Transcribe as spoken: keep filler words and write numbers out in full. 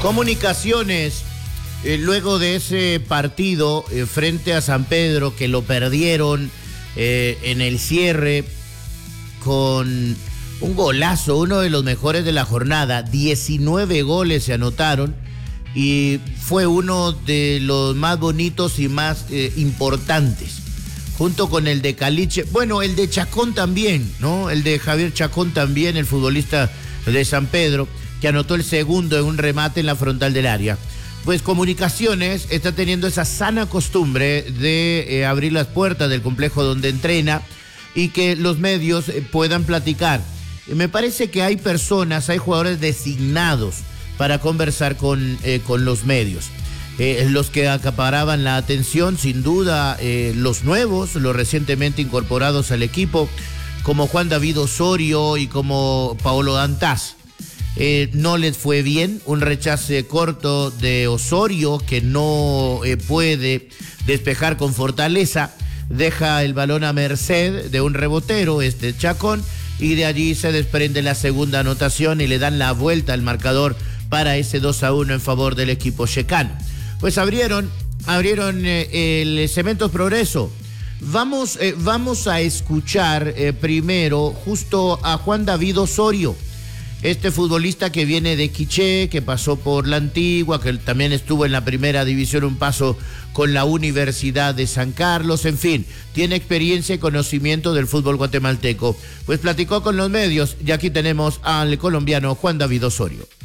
Comunicaciones, eh, luego de ese partido eh, frente a San Pedro, que lo perdieron eh, en el cierre con un golazo, uno de los mejores de la jornada, diecinueve goles se anotaron y fue uno de los más bonitos y más eh, importantes, junto con el de Caliche, bueno, el de Chacón también, ¿no? El de Javier Chacón también, el futbolista de San Pedro, que anotó el segundo en un remate en la frontal del área. Pues Comunicaciones está teniendo esa sana costumbre de eh, abrir las puertas del complejo donde entrena y que los medios eh, puedan platicar. Eh, me parece que hay personas, hay jugadores designados para conversar con, eh, con los medios. Eh, los que acaparaban la atención, sin duda, eh, los nuevos, los recientemente incorporados al equipo, como Juan David Osorio y como Paolo Dantas. Eh, no les fue bien, un rechace corto de Osorio que no eh, puede despejar con fortaleza, deja el balón a merced de un rebotero, este Chacón, y de allí se desprende la segunda anotación y le dan la vuelta al marcador para ese dos a uno en favor del equipo checano. Pues abrieron, abrieron eh, el Cementos Progreso. Vamos, eh, vamos a escuchar eh, primero justo a Juan David Osorio, este futbolista que viene de Quiché, que pasó por la Antigua, que también estuvo en la primera división, un paso con la Universidad de San Carlos, en fin, tiene experiencia y conocimiento del fútbol guatemalteco. Pues platicó con los medios y aquí tenemos al colombiano Juan David Osorio.